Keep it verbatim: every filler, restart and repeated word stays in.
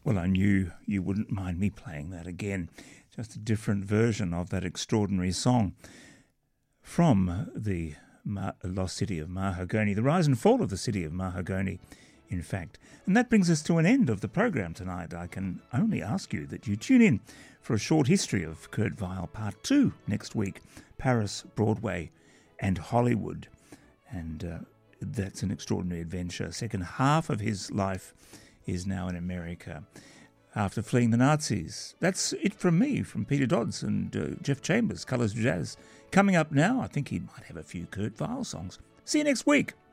Well, I knew you wouldn't mind me playing that again. Just a different version of that extraordinary song from the Ma- lost city of Mahagoni, the rise and fall of the city of Mahagoni, in fact. And that brings us to an end of the program tonight. I can only ask you that you tune in for a short history of Kurt Weill, part two, next week. Paris, Broadway and Hollywood. And uh, that's an extraordinary adventure. Second half of his life is now in America after fleeing the Nazis. That's it from me, from Peter Dodds and uh, Jeff Chambers, Colours of Jazz. Coming up now, I think he might have a few Kurt Weill songs. See you next week.